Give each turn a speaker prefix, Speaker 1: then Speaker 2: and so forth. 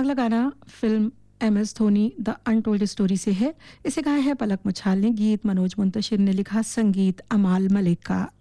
Speaker 1: अगला गाना film MS Dhoni the untold story से है। इसे गाया है पलक मुछाल ने, गीत मनोज मुंतशिर ने लिखा, संगीत अमाल मलिक का।